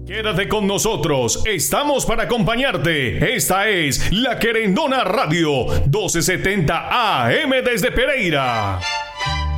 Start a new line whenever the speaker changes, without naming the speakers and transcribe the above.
Quédate con nosotros, estamos para acompañarte. Esta es La Querendona Radio, 1270 AM desde Pereira.